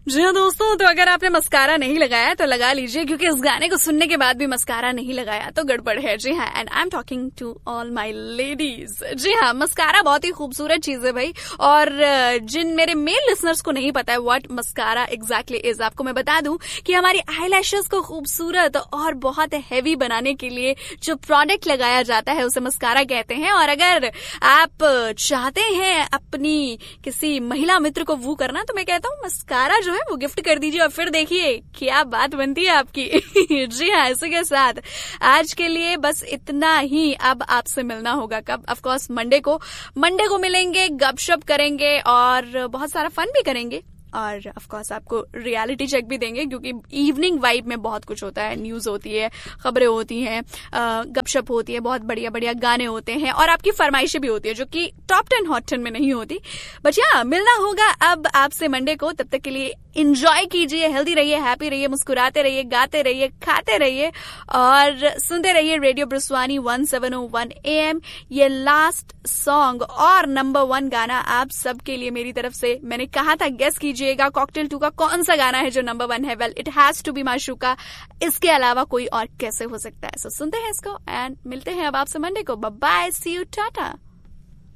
जी हाँ दोस्तों, तो अगर आपने मस्कारा नहीं लगाया तो लगा लीजिए, क्योंकि इस गाने को सुनने के बाद भी मस्कारा नहीं लगाया तो गड़बड़ है। जी हाँ, and I am talking to all my ladies. जी हाँ, मस्कारा बहुत ही खूबसूरत चीज है भाई। और जिन मेरे मेल लिसनर्स को नहीं पता है व्हाट मस्कारा एग्जैक्टली इज, आपको मैं बता दूं कि हमारी आईलैशेस को खूबसूरत और बहुत हैवी बनाने के लिए जो प्रोडक्ट लगाया जाता है उसे मस्कारा कहते हैं। और अगर आप चाहते हैं अपनी किसी महिला मित्र को वू करना, तो मैं कहता हूँ मस्कारा जो है वो गिफ्ट कर दीजिए और फिर देखिए क्या बात बनती है आपकी। जी हाँ, इसी के साथ आज के लिए बस इतना ही। अब आपसे मिलना होगा कब? ऑफ कोर्स मंडे को मिलेंगे, गपशप करेंगे और बहुत सारा फन भी करेंगे। और ऑफ कोर्स आपको रियलिटी चेक भी देंगे, क्योंकि इवनिंग वाइब में बहुत कुछ होता है। न्यूज होती है, खबरें होती हैं, गपशप होती है, बहुत बढ़िया बढ़िया गाने होते हैं और आपकी फरमाइशें भी होती है जो कि टॉप 10 हॉट 10 में नहीं होती। बट या मिलना होगा अब आपसे मंडे को। तब तक के लिए एंजॉय कीजिए, हेल्दी रहिए, हैप्पी रहिए, मुस्कुराते रहिए, गाते रहिए, खाते रहिए और सुनते रहिए रेडियो ब्रुस्वानी 1701 AM। ये लास्ट सॉन्ग और नंबर 1 गाना आप सबके लिए मेरी तरफ से। मैंने कहा था गेस कीजिएगा कॉकटेल 2 का कौन सा गाना है जो नंबर 1 है। Well, it has to be माशूका। इसके अलावा कोई और कैसे हो सकता है? सो सुनते हैं इसको एंड मिलते हैं अब आपसे मंडे को। Bye bye, C you, Tata.